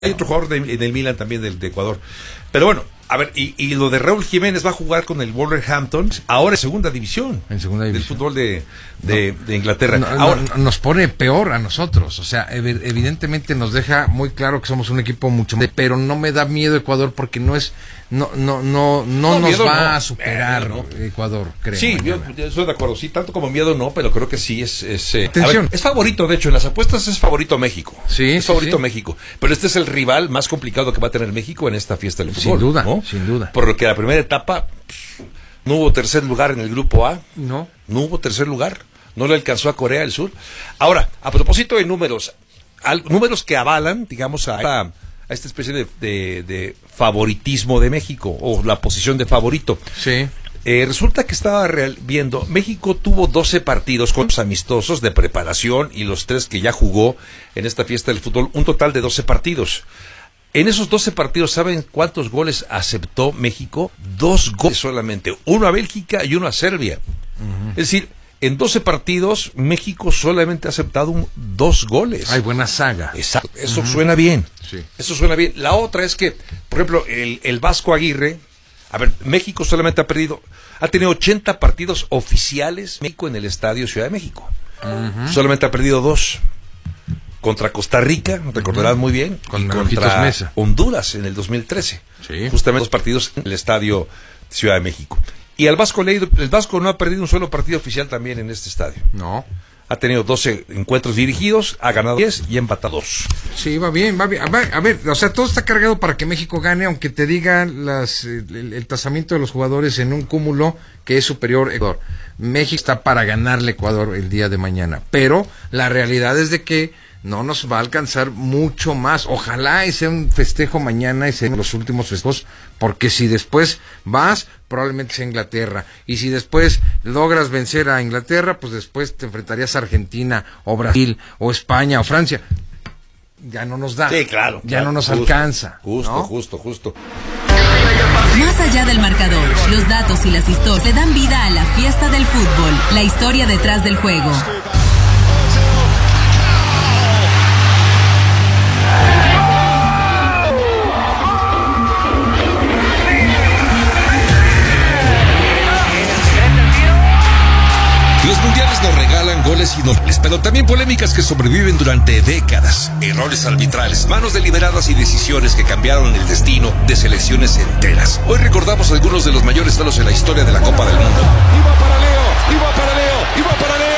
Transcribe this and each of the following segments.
Hay otro jugador en el Milan también de Ecuador. Pero bueno, a ver, y lo de Raúl Jiménez va a jugar con el Wolverhampton, ahora en segunda división. En segunda división. Del fútbol de Inglaterra. Ahora, nos pone peor a nosotros. O sea, evidentemente nos deja muy claro que somos un equipo mucho más. Pero no me da miedo Ecuador porque no nos va a superar Ecuador, creo. Sí, yo estoy de acuerdo. Sí, tanto como miedo no, pero creo que sí es Atención. Es favorito, de hecho, en las apuestas es favorito México. Sí, es favorito México. Pero este es el rival más complicado que va a tener México en esta fiesta del fútbol. Sin duda, ¿no? sin duda. Por lo que la primera etapa no hubo tercer lugar en el grupo A. No hubo tercer lugar. No le alcanzó a Corea del Sur. Ahora, a propósito de números, números que avalan, digamos, a esta especie de favoritismo de México, o la posición de favorito. Sí. Resulta que estaba viendo, México tuvo 12 partidos con los amistosos de preparación y los 3 que ya jugó en esta fiesta del fútbol, un total de 12 partidos. En esos 12 partidos, ¿saben cuántos goles aceptó México? 2 goles solamente, uno a Bélgica y uno a Serbia. Es decir, en 12 partidos, México solamente ha aceptado 2 goles. Hay buena saga. Exacto, eso suena bien. Sí. Eso suena bien. La otra es que, por ejemplo, el Vasco Aguirre, a ver, México solamente ha tenido 80 partidos oficiales, México en el Estadio Ciudad de México. Solamente ha perdido 2. Contra Costa Rica, recordarán muy bien, y contra Mesa. Honduras en el 2013. Sí. Justamente 2 partidos en el Estadio Ciudad de México. Y el Vasco no ha perdido un solo partido oficial también en este estadio. No. Ha tenido 12 encuentros dirigidos, ha ganado 10 y ha empatado 2. Sí, va bien. A ver, o sea, todo está cargado para que México gane, aunque te digan el tasamiento de los jugadores en un cúmulo que es superior a Ecuador. México está para ganarle a Ecuador el día de mañana, pero la realidad es de que no nos va a alcanzar mucho más. Ojalá sea un festejo mañana y sean los últimos festejos, porque si después vas, probablemente sea Inglaterra. Y si después logras vencer a Inglaterra, pues después te enfrentarías a Argentina, o Brasil, o España, o Francia. Ya no nos da. Sí, claro. Ya no nos alcanza. Justo. Más allá del marcador, los datos y las historias le dan vida a la fiesta del fútbol, la historia detrás del juego. Los mundiales nos regalan goles inolvidables, pero también polémicas que sobreviven durante décadas, errores arbitrales, manos deliberadas y decisiones que cambiaron el destino de selecciones enteras. Hoy recordamos algunos de los mayores duelos en la historia de la Copa del Mundo. ¡Iba para Leo!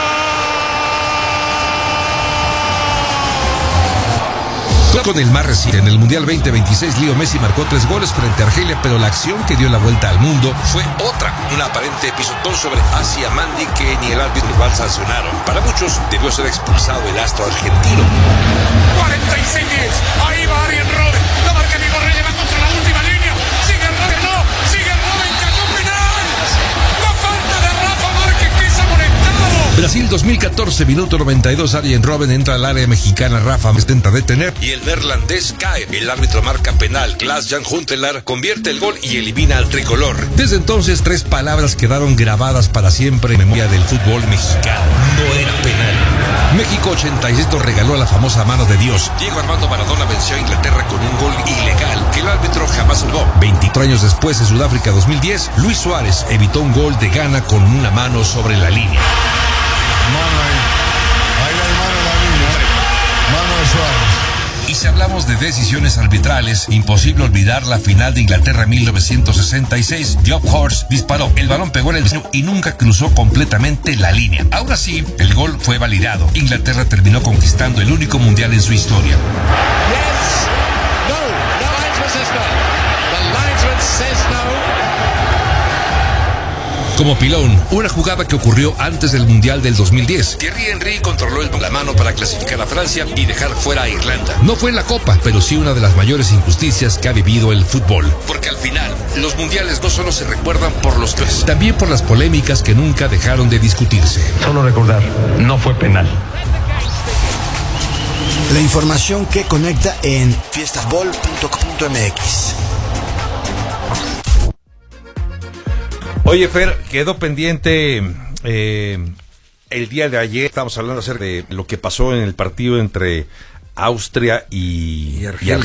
Con el más reciente, en el Mundial 2026, Leo Messi marcó 3 goles frente a Argelia, pero la acción que dio la vuelta al mundo fue otra, un aparente pisotón sobre Asia Mandi que ni el árbitro rival sancionaron. Para muchos debió ser expulsado el astro argentino. 46, ahí va Arjen Robben, la marca Diego Reyes va contra la última línea, sigue Robben, cayó penal, la falta de Rafa Márquez que es amonestado. Brasil 2014, minuto 92, Arjen Robben entra al área mexicana, Rafa intenta detener y el neerlandés cae. El árbitro marca penal, Klaas-Jan Huntelaar convierte el gol y elimina al tricolor. Desde entonces 3 palabras quedaron grabadas para siempre en memoria del fútbol mexicano: no era penal. México 86 nos regaló la famosa mano de Dios. Diego Armando Maradona venció a Inglaterra con un gol ilegal que el árbitro jamás jugó. 24 años después, en Sudáfrica 2010, Luis Suárez evitó un gol de Ghana con una mano sobre la línea. Mano de Suárez. Y si hablamos de decisiones arbitrales, imposible olvidar la final de Inglaterra 1966. Geoff Hurst disparó, el balón pegó en el vecino y nunca cruzó completamente la línea. Aún así, el gol fue validado. Inglaterra terminó conquistando el único mundial en su historia. Yes. No. The linesman says no. The linesman says no. Como pilón, una jugada que ocurrió antes del Mundial del 2010. Thierry Henry controló la mano para clasificar a Francia y dejar fuera a Irlanda. No fue en la Copa, pero sí una de las mayores injusticias que ha vivido el fútbol. Porque al final, los mundiales no solo se recuerdan por los tres, también por las polémicas que nunca dejaron de discutirse. Solo recordar, no fue penal. La información que conecta en fiestasbol.com.mx. Oye, Fer, quedó pendiente el día de ayer, estábamos hablando acerca de lo que pasó en el partido entre Austria y Argelia.